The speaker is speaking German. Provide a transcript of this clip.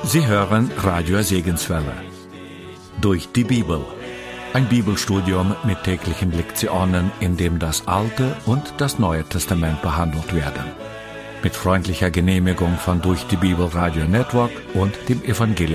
Sie hören Radio Segenswelle. Durch die Bibel. Ein Bibelstudium mit täglichen Lektionen, in dem das Alte und das Neue Testament behandelt werden. Mit freundlicher Genehmigung von Durch die Bibel Radio Network und dem Evangelium